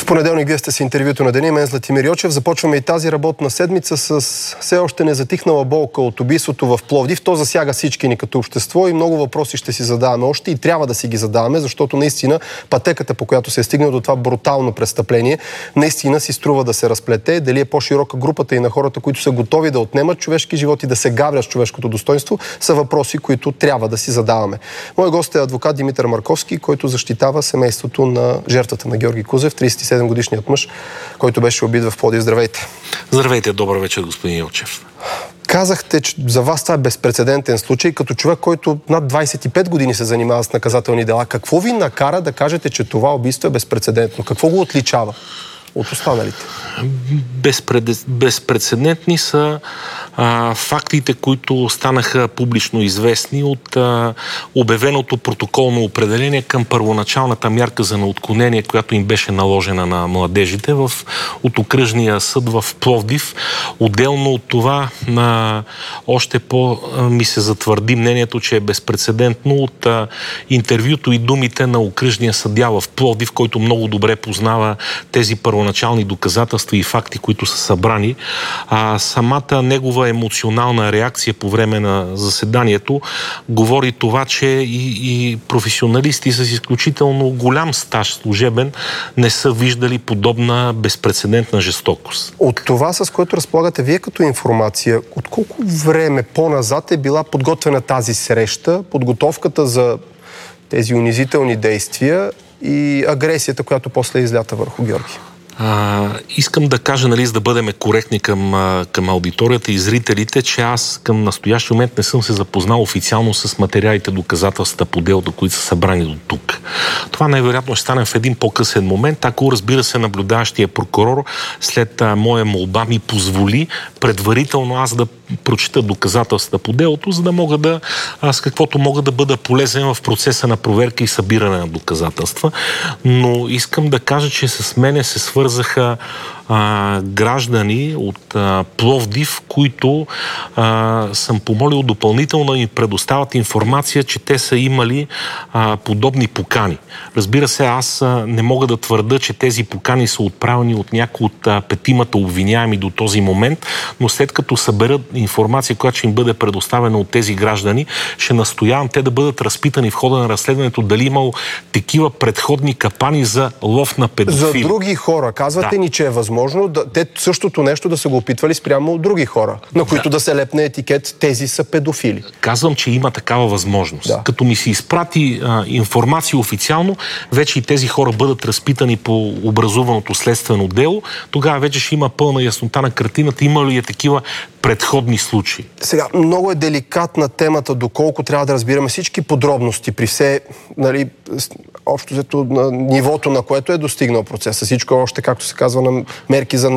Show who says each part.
Speaker 1: Понеделник вие сте с интервюто на деня. Мен Златимир Йочев. Започваме и тази работна седмица с все още незатихнала болка от убийството в Пловдив. То засяга всички ни като общество и много въпроси ще си задаваме още и трябва да си ги задаваме, защото наистина пътеката, по която се е стигнал до това брутално престъпление, наистина си струва да се разплете. Дали е по-широка групата и на хората, които са готови да отнемат човешки живот и да се гаврят с човешкото достоинство, са въпроси, които трябва да си задаваме. Мой гост е адвокат Димитър Марковски, който защитава семейството на жертвата на Георги Кузев, 37-годишният мъж, който беше убит в Пловдив. Здравейте!
Speaker 2: Здравейте, добър вечер, господин Йочев.
Speaker 1: Казахте, че за вас това е безпрецедентен случай, като човек, който над 25 години се занимава с наказателни дела. Какво ви накара да кажете, че това убийство е безпрецедентно? Какво го отличава от останалите?
Speaker 2: Безпрецедентни са фактите, които станаха публично известни от обявеното протоколно определение към първоначалната мярка за неотклонение, която им беше наложена на младежите от окръжния съд в Пловдив. Отделно от това още ми се затвърди мнението, че е безпрецедентно от интервюто и думите на окръжния съдия в Пловдив, който много добре познава тези първоначални доказателства и факти, които са събрани. Самата негова емоционална реакция по време на заседанието говори това, че и професионалисти с изключително голям стаж служебен не са виждали подобна безпрецедентна жестокост.
Speaker 1: От това, с което разполагате вие като информация, от колко време по-назад е била подготвена тази среща, подготовката за тези унизителни действия и агресията, която после е излята върху Георги?
Speaker 2: Искам да кажа, за да бъдем коректни към аудиторията и зрителите, че аз към настоящия момент не съм се запознал официално с материалите, доказателствата по делото, които са събрани до тук. Това най-вероятно ще стане в един по-късен момент, ако, разбира се, наблюдаващия прокурор след моя молба ми позволи предварително аз да прочита доказателствата по делото, за да мога с каквото мога да бъда полезен в процеса на проверка и събиране на доказателства. Но искам да кажа, че с мене се свързаха граждани от Пловдив, които съм помолил допълнително да ми предоставят информация, че те са имали подобни покани. Разбира се, аз не мога да твърда, че тези покани са отправени от някои от петимата обвиняеми до този момент, но след като съберат информация, която ще им бъде предоставена от тези граждани, ще настоявам те да бъдат разпитани в хода на разследването дали имало такива предходни капани за лов на педофили.
Speaker 1: За други хора. Казвате ни, че е възможно те същото нещо да са го опитвали спрямо други хора, на които да се лепне етикет тези са педофили.
Speaker 2: Казвам, че има такава възможност. Да. Като ми се изпрати информация официално, вече и тези хора бъдат разпитани по образуваното следствено дело, тогава вече ще има пълна яснота на картината, има ли такива предходни случаи.
Speaker 1: Сега, много е деликатна темата, доколко трябва да разбираме всички подробности при все, общо взето на нивото, на което е достигнал процеса. Всичко още, както се казва, на мерки за